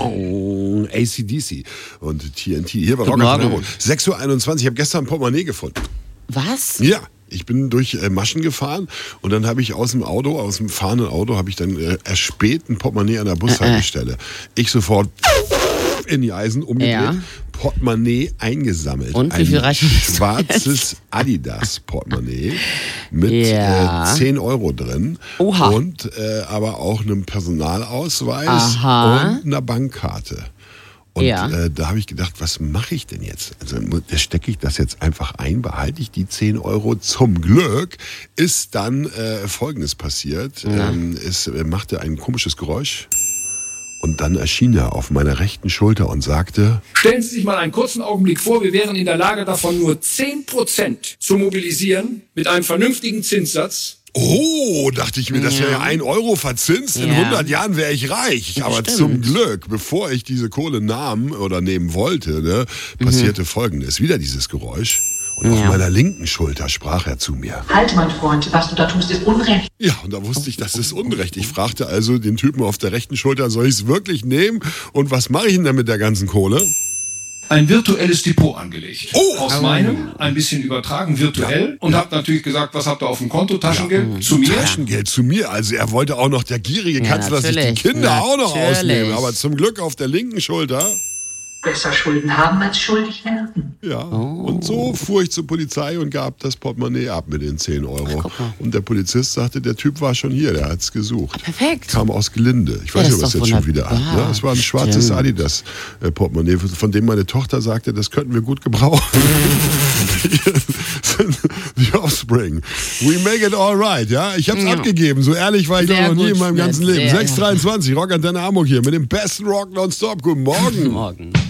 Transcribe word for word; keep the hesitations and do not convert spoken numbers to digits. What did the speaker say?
Oh, A C D C und T N T. Hier war Guten Rocker Morgen. sechs Uhr einundzwanzig. Ich habe gestern ein Portemonnaie gefunden. Was? Ja. Ich bin durch äh, Maschen gefahren und dann habe ich aus dem Auto, aus dem fahrenden Auto, habe ich dann äh, erspäht ein Portemonnaie an der Bushaltestelle. Ich sofort in die Eisen umgedreht, Ja. Portemonnaie eingesammelt. Und wie ein viel reicht das schwarzes Adidas-Portemonnaie mit Ja. äh, zehn Euro drin. Oha. Und äh, aber auch einem Personalausweis Aha. und einer Bankkarte. Und Ja. äh, da habe ich gedacht, was mache ich denn jetzt? Also da stecke ich das jetzt einfach ein, behalte ich die zehn Euro. Zum Glück ist dann äh, Folgendes passiert. Ähm, es äh, machte ein komisches Geräusch und dann erschien er auf meiner rechten Schulter und sagte: Stellen Sie sich mal einen kurzen Augenblick vor, wir wären in der Lage, davon nur zehn Prozent zu mobilisieren mit einem vernünftigen Zinssatz. Oh, dachte ich mir, das wäre ja ein Euro verzinst. In Ja. hundert Jahren wäre ich reich. Aber Stimmt. zum Glück, bevor ich diese Kohle nahm oder nehmen wollte, ne, passierte Folgendes. Wieder dieses Geräusch. Und auf Ja. meiner linken Schulter sprach er zu mir. Halt, mein Freund, was du da tust, ist Unrecht. Ja, und da wusste ich, das ist Unrecht. Ich fragte also den Typen auf der rechten Schulter, soll ich es wirklich nehmen? Und was mache ich denn dann mit der ganzen Kohle? Ein virtuelles Depot angelegt. Oh! Aus meinem, ein bisschen übertragen, virtuell. Und hab natürlich gesagt, was habt ihr auf dem Konto? Taschengeld? Zu mir? Taschengeld zu mir. Also er wollte auch noch, der gierige Ja, Kanzler, sich die natürlich. Kinder auch noch Natürlich. ausnehmen. Aber zum Glück auf der linken Schulter. Besser Schulden haben als schuldig werden. Ja, und so fuhr ich zur Polizei und gab das Portemonnaie ab mit den zehn Euro. Und der Polizist sagte, der Typ war schon hier, der hat's gesucht. Perfekt. Kam aus Gelinde. Ich weiß Ja, nicht, das was ist jetzt doch schon wieder hat. wunderbar. Ja, es war ein schwarzes Stimmt. Adidas-Portemonnaie, von dem meine Tochter sagte, das könnten wir gut gebrauchen. The Offspring. We make it all right, ja? Ich hab's Ja. abgegeben. So ehrlich war ich Sehr doch noch nie gut, in meinem Schmidt. ganzen Leben. Sehr, sechs Uhr dreiundzwanzig, Rock Antenne Hamburg hier mit dem besten Rock nonstop. Guten Morgen. Morgen.